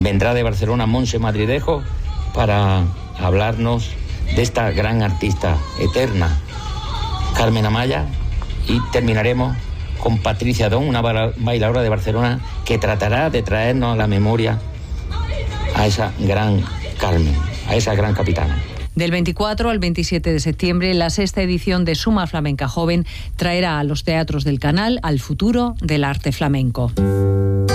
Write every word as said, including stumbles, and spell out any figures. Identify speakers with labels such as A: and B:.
A: Vendrá de Barcelona Montse Madridejo para hablarnos de esta gran artista eterna, Carmen Amaya, y terminaremos con Patricia Don, una bailadora de Barcelona, que tratará de traernos a la memoria a esa gran Carmen, a esa gran capitana.
B: Del veinticuatro al veintisiete de septiembre, la sexta edición de Suma Flamenca Joven traerá a los teatros del Canal al futuro del arte flamenco.